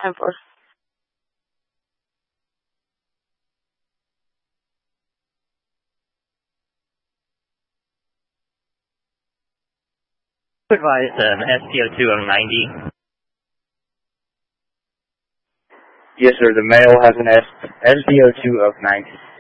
10-4. Advise SPO2 of 90. Yes, sir. The male has an SPO2 of 90.